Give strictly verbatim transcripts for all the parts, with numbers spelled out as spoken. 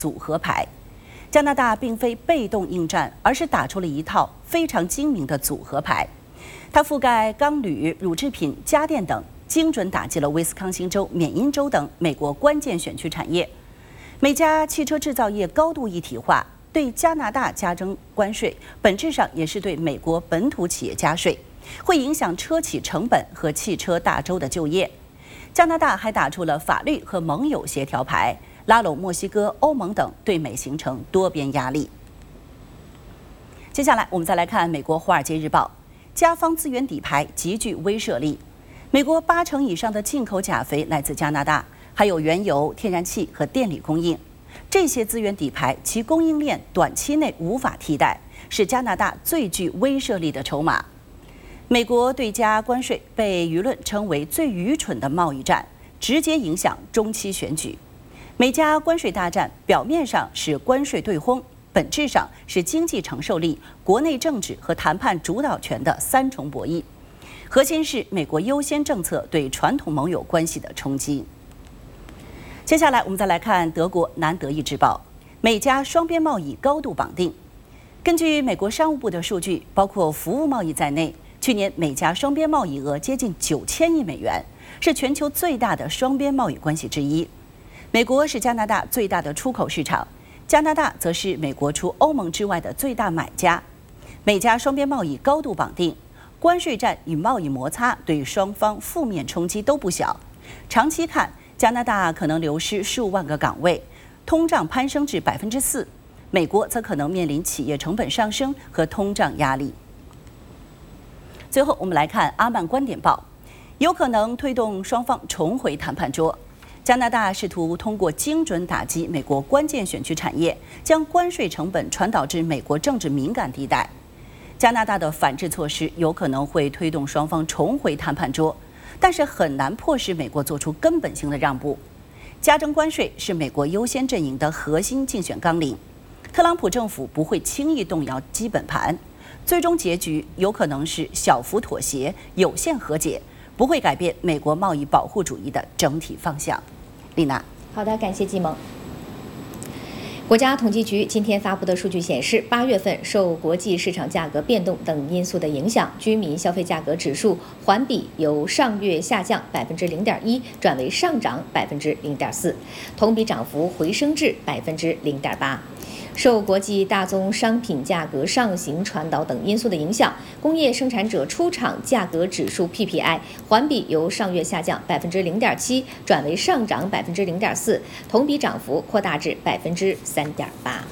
组合牌。加拿大并非被动应战，而是打出了一套非常精明的组合牌。它覆盖钢铝、乳制品、家电等，精准打击了威斯康星州、缅因州等美国关键选区产业。美加汽车制造业高度一体化，对加拿大加征关税，本质上也是对美国本土企业加税，会影响车企成本和汽车大州的就业。加拿大还打出了法律和盟友协调牌，拉拢墨西哥、欧盟等，对美形成多边压力。接下来，我们再来看美国《华尔街日报》，加方资源底牌极具威慑力。美国八成以上的进口钾肥来自加拿大，还有原油、天然气和电力供应。这些资源底牌，其供应链短期内无法替代，是加拿大最具威慑力的筹码。美国对加关税被舆论称为最愚蠢的贸易战，直接影响中期选举。美加关税大战表面上是关税对轰，本质上是经济承受力、国内政治和谈判主导权的三重博弈。核心是美国优先政策对传统盟友关系的冲击。接下来，我们再来看德国《南德意志报》，美加双边贸易高度绑定。根据美国商务部的数据，包括服务贸易在内，去年美加双边贸易额接近九千亿美元，是全球最大的双边贸易关系之一。美国是加拿大最大的出口市场，加拿大则是美国除欧盟之外的最大买家。美加双边贸易高度绑定，关税战与贸易摩擦对双方负面冲击都不小。长期看，加拿大可能流失数万个岗位，通胀攀升至百分之四，美国则可能面临企业成本上升和通胀压力。最后，我们来看阿曼观点报，有可能推动双方重回谈判桌。加拿大试图通过精准打击美国关键选区产业，将关税成本传导至美国政治敏感地带。加拿大的反制措施有可能会推动双方重回谈判桌，但是很难迫使美国做出根本性的让步。加征关税是美国优先阵营的核心竞选纲领，特朗普政府不会轻易动摇基本盘，最终结局有可能是小幅妥协、有限和解，不会改变美国贸易保护主义的整体方向。丽娜， 好的，感谢季萌。国家统计局今天发布的数据显示，八月份受国际市场价格变动等因素的影响，居民消费价格指数环比由上月下降百分之零点一转为上涨百分之零点四，同比涨幅回升至百分之零点八。受国际大宗商品价格上行传导等因素的影响，工业生产者出厂价格指数 P P I 环比由上月下降百分之零点七转为上涨百分之零点四，同比涨幅扩大至百分之三点八。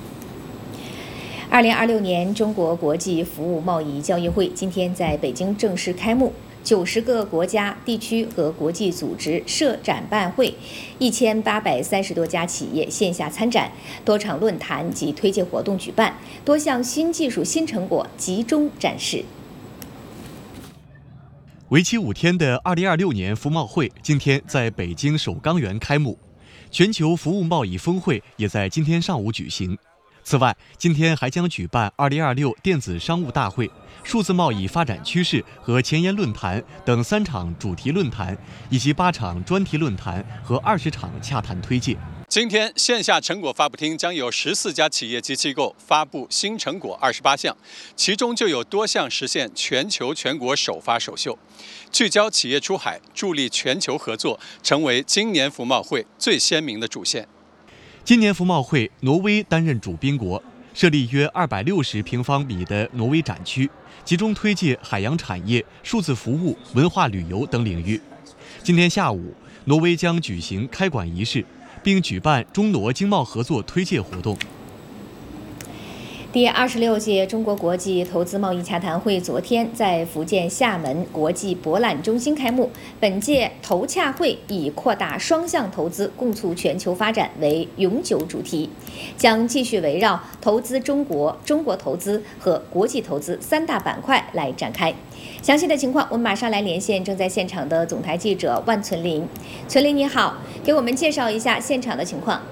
二零二六年中国国际服务贸易交易会今天在北京正式开幕。九十个国家、地区和国际组织设展办会，一千八百三十多家企业线下参展，多场论坛及推介活动举办，多项新技术新成果集中展示。 为期五天的二零二六年服贸会今天在北京首钢园开幕，全球服务贸易峰会也在今天上午举行。此外，今天还将举办二零二六电子商务大会、数字贸易发展趋势和前沿论坛等三场主题论坛，以及八场专题论坛和二十场洽谈推介。 今天线下成果发布厅将有十四家企业及机构发布新成果二十八项，其中就有多项实现全球全国首发首秀，聚焦企业出海，助力全球合作，成为今年服贸会最鲜明的主线。 今年服贸会，挪威担任主宾国，设立约二百六十平方米的挪威展区，集中推介海洋产业、数字服务、文化旅游等领域。今天下午，挪威将举行开馆仪式，并举办中挪经贸合作推介活动。 第二十六届中国国际投资贸易洽谈会昨天在福建厦门国际博览中心开幕。本届投洽会以扩大双向投资、共促全球发展为永久主题，将继续围绕投资中国、中国投资和国际投资三大板块来展开。详细的情况，我们马上来连线正在现场的总台记者万存林。存林你好，给我们介绍一下现场的情况。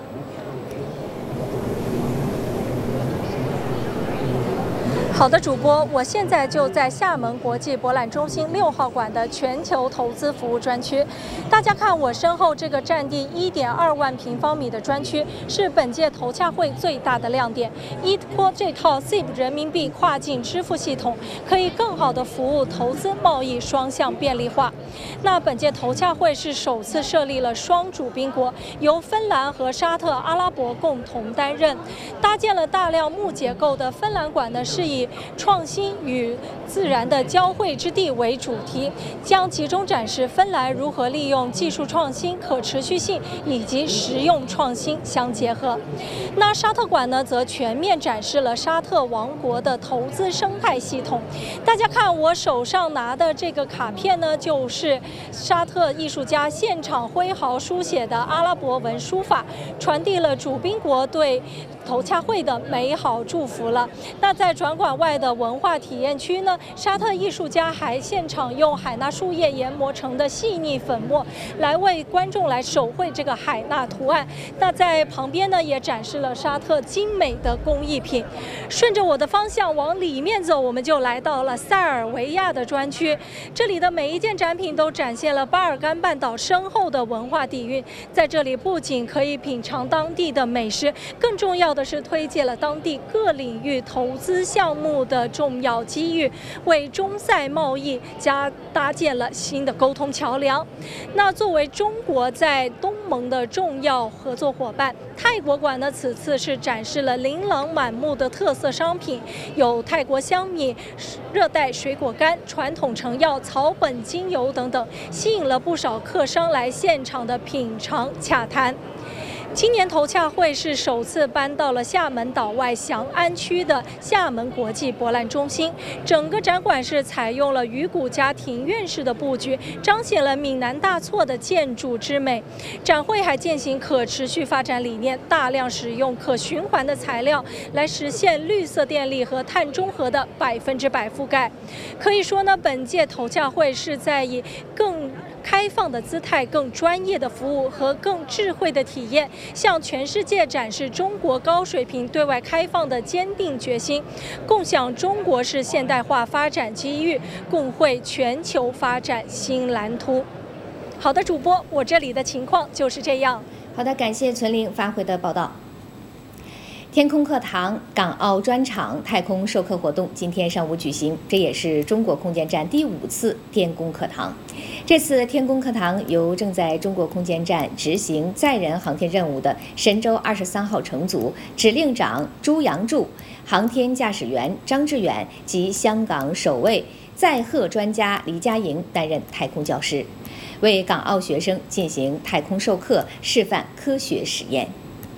好的，主播，我现在就在厦门国际博览中心六号馆的全球投资服务专区。大家看我身后这个占地一点二万平方米的专区，是本届投洽会最大的亮点。依托这套 S I B 人民币跨境支付系统，可以更好地服务投资贸易双向便利化。那本届投洽会是首次设立了双主宾国，由芬兰和沙特阿拉伯共同担任。搭建了大量木结构的芬兰馆呢，是以创新与自然的交汇之地为主题，将集中展示芬兰如何利用技术创新、可持续性以及实用创新相结合。那沙特馆呢，则全面展示了沙特王国的投资生态系统。大家看我手上拿的这个卡片呢，就是沙特艺术家现场挥毫书写的阿拉伯文书法，传递了主宾国对投洽会的美好祝福了。那在转馆外的文化体验区呢，沙特艺术家还现场用海纳树叶研磨成的细腻粉末，来为观众来手绘这个海纳图案。那在旁边呢，也展示了沙特精美的工艺品。顺着我的方向往里面走，我们就来到了塞尔维亚的专区。这里的每一件展品都展现了巴尔干半岛深厚的文化底蕴。在这里不仅可以品尝当地的美食，更重要的是推介了当地各领域投资项目的重要机遇，为中塞贸易加搭建了新的沟通桥梁。那作为中国在东盟的重要合作伙伴，泰国馆呢此次是展示了琳琅满目的特色商品，有泰国香米、热带水果干、传统成药、草本精油等等，吸引了不少客商来现场的品尝洽谈。今年投洽会是首次搬到了厦门岛外翔安区的厦门国际博览中心，整个展馆是采用了鱼骨加庭院式的布局，彰显了闽南大厝的建筑之美。展会还践行可持续发展理念，大量使用可循环的材料，来实现绿色电力和碳中和的百分之百覆盖。可以说呢，本届投洽会是在以更开放的姿态、更专业的服务和更智慧的体验，向全世界展示中国高水平对外开放的坚定决心，共享中国式现代化发展机遇，共绘全球发展新蓝图。好的，主播，我这里的情况就是这样。 好的，感谢存玲发回的报道。天空课堂港澳专场太空授课活动今天上午举行，这也是中国空间站第五次天宫课堂。这次天宫课堂由正在中国空间站执行载人航天任务的神舟二十三号乘组指令长朱杨柱、航天驾驶员张志远及香港首位载荷专家黎佳莹担任太空教师，为港澳学生进行太空授课，示范科学实验。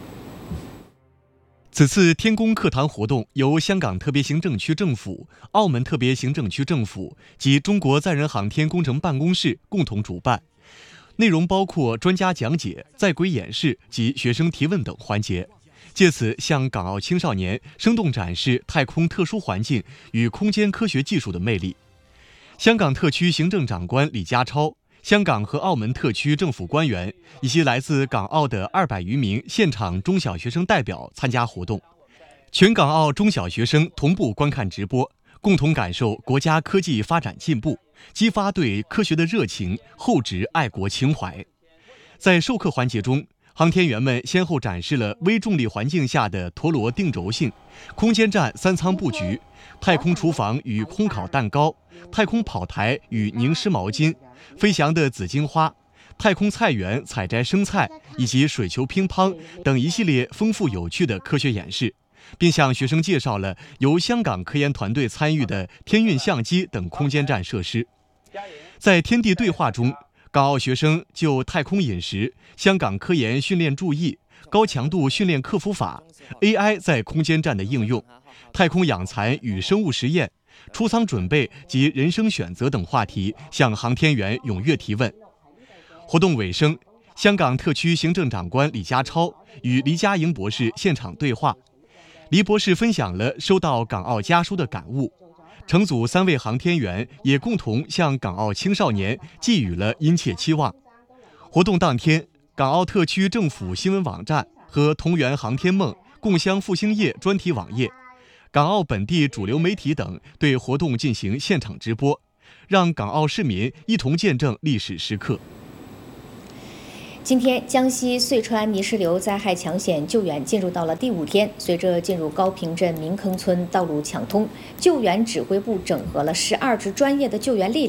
此次天宫课堂活动由香港特别行政区政府、澳门特别行政区政府及中国载人航天工程办公室共同主办，内容包括专家讲解、在轨演示及学生提问等环节，借此向港澳青少年生动展示太空特殊环境与空间科学技术的魅力。香港特区行政长官李家超、香港和澳门特区政府官员以及来自港澳的二百余名现场中小学生代表参加活动，全港澳中小学生同步观看直播，共同感受国家科技发展进步，激发对科学的热情，厚植爱国情怀。在授课环节中，航天员们先后展示了微重力环境下的陀螺定轴性、空间站三舱布局、太空厨房与烘烤蛋糕、太空跑台与凝湿毛巾、飞翔的紫荆花、太空菜园采摘生菜以及水球乒乓等一系列丰富有趣的科学演示，并向学生介绍了由香港科研团队参与的天运相机等空间站设施。在天地对话中，港澳学生就太空饮食、香港科研训练注意、高强度训练克服法、A I 在空间站的应用、太空养蚕与生物实验、出舱准备及人生选择等话题向航天员踊跃提问。活动尾声，香港特区行政长官李家超与黎佳莹博士现场对话，黎博士分享了收到港澳家书的感悟，乘组三位航天员也共同向港澳青少年寄予了殷切期望。活动当天，港澳特区政府新闻网站和同源航天梦共襄复兴夜专题网页、 港澳本地主流媒体等对活动进行现场直播，让港澳市民一同见证历史时刻。 今天，江西遂川泥石流灾害抢险救援进入到了第五天。随着进入高坪镇民坑村道路抢通，救援指挥部整合了十二支专业的救援力量。